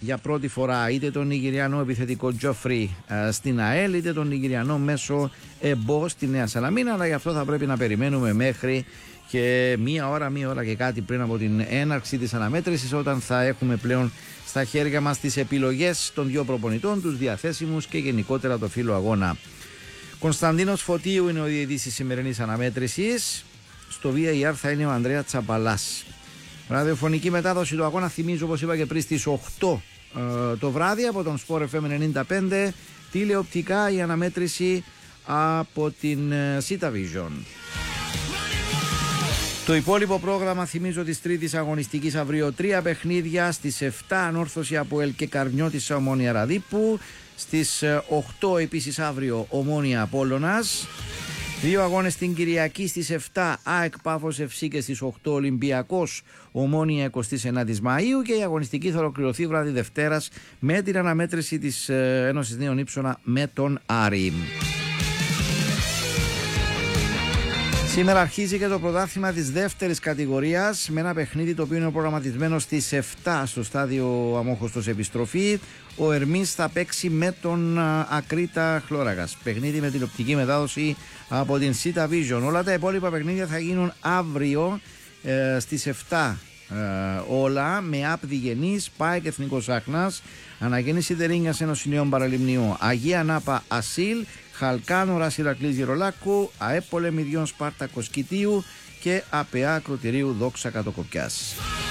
για πρώτη φορά είτε τον Νιγηριανό επιθετικό Τζόφρι στην ΑΕΛ, είτε τον Νιγηριανό μέσο Εμπό στη Νέα Σαλαμίνα, αλλά γι' αυτό θα πρέπει να περιμένουμε μέχρι και μία ώρα και κάτι πριν από την έναρξη της αναμέτρησης, όταν θα έχουμε πλέον στα χέρια μας τις επιλογές των δύο προπονητών, τους διαθέσιμους και γενικότερα το φύλλο αγώνα. Κωνσταντίνος Φωτίου είναι ο διαιτητής της σημερινής αναμέτρησης. Στο VAR θα είναι ο Ανδρέα Τσαμπαλάς. Ραδιοφωνική μετάδοση του αγώνα, θυμίζω όπως είπα και πριν, στις 8 το βράδυ από τον Sport FM 95. Τηλεοπτικά η αναμέτρηση από την Sita Vision. Το υπόλοιπο πρόγραμμα, θυμίζω, της τρίτης αγωνιστικής αύριο: 3 παιχνίδια. Στις 7 Ανόρθωση ΑΠΟΕΛ και Καρνιώτης Ομόνια Ραδίππου. Στις 8 επίσης αύριο Ομόνια Απόλλωνας. 2 αγώνες την Κυριακή στις 7 ΑΕΚ Πάφος FC και στις 8 Ολυμπιακός Ομόνια 29 Μαΐου, και η αγωνιστική θα ολοκληρωθεί βράδυ Δευτέρας με την αναμέτρηση της Ένωσης Νέων Ύψωνα με τον Άρη. Σήμερα αρχίζει και το πρωτάθλημα της δεύτερης κατηγορίας με ένα παιχνίδι το οποίο είναι προγραμματισμένο στις 7 στο στάδιο Αμόχωστος Επιστροφή. Ο Ερμής θα παίξει με τον Ακρίτα Χλώραγας. Παιχνίδι με τηλεοπτική μετάδοση από την Sita Vision. Όλα τα υπόλοιπα παιχνίδια θα γίνουν αύριο στις 7 όλα, με ΑΠ Διγενής, ΠΑΕΚ Εθνικός Άχνας, Αναγέννηση Τερίνιας Ένωση Νέων Παραλιμνίου, Αγία Νάπα Ασίλ, Χαλκάνο Ρας Ηρακλής Γερολάκου, ΑΕΠ Πολεμιδιών Σπάρτακος Κητίου και ΑΠΕΑ Ακροτηρίου Δόξα Κατοκοπιάς.